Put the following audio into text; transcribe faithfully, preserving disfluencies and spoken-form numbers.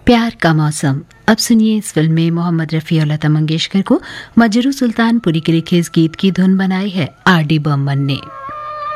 प्यार का मौसम। अब सुनिए इस फिल्म में मोहम्मद रफ़ी और लता मंगेशकर को मजरू सुल्तानपुरी के लिखे इस गीत की धुन बनाई है आर डी बर्मन ने।